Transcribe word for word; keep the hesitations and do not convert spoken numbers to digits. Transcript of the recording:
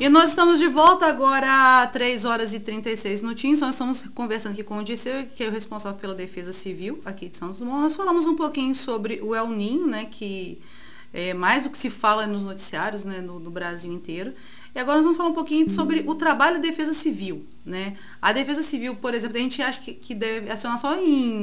E nós estamos de volta agora às três horas e trinta e seis minutinhos. Nós estamos conversando aqui com o Dirceu, que é o responsável pela Defesa Civil aqui de Santos Dumont. Nós falamos um pouquinho sobre o El Ninho, né, que é mais do que se fala nos noticiários, né, no, no Brasil inteiro. E agora nós vamos falar um pouquinho sobre o trabalho da Defesa Civil, né? A Defesa Civil, por exemplo, a gente acha que, que deve acionar só em